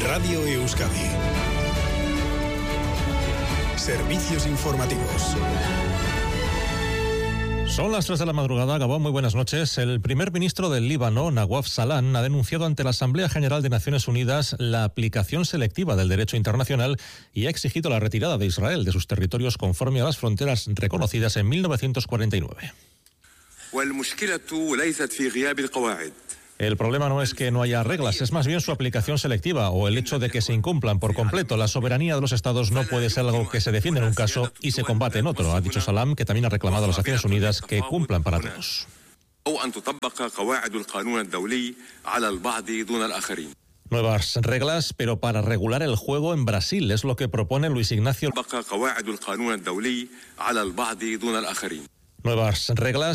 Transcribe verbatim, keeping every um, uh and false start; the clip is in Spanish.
Radio Euskadi. Servicios informativos. Son las tres de la madrugada. Gabón, muy buenas noches. El primer ministro del Líbano, Nawaf Salam, ha denunciado ante la Asamblea General de Naciones Unidas la aplicación selectiva del derecho internacional y ha exigido la retirada de Israel de sus territorios conforme a las fronteras reconocidas en mil novecientos cuarenta y nueve. El problema no es que no haya reglas, es más bien su aplicación selectiva o el hecho de que se incumplan por completo. La soberanía de los estados no puede ser algo que se defiende en un caso y se combate en otro, ha dicho Salam, que también ha reclamado a las Naciones Unidas que cumplan para todos. Nuevas reglas, pero para regular el juego en Brasil, es lo que propone Luis Ignacio. Nuevas reglas.